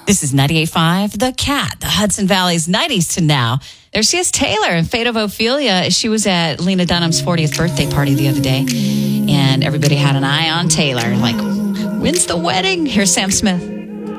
This is 98.5 The Cat, the Hudson Valley's 90s to now. There she is, Taylor, in Fate of Ophelia. She was at Lena Dunham's 40th birthday party the other day, and everybody had an eye on Taylor. Like, when's the wedding? Here's Sam Smith.